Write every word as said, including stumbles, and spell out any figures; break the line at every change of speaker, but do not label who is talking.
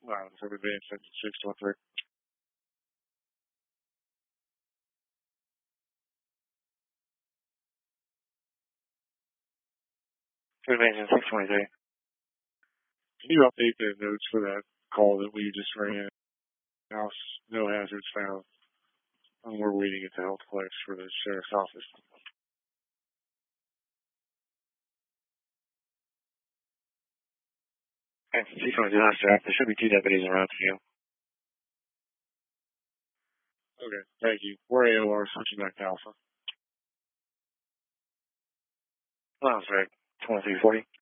Wow, so advanced six one three. Advanced six twenty-three. Can you update the notes for that call that we just ran? House, no hazards found. And we're waiting at the health place for the sheriff's office. Okay, six twenty-two, that's right. There should be two deputies around for you. Okay, thank you. We're A O R switching back to Alpha. Well, that's right. twenty-three forty.